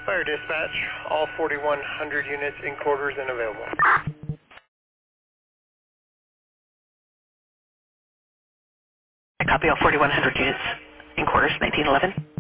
Fire dispatch, all 4,100 units in quarters and available. I copy all 4,100 units in quarters, 1911.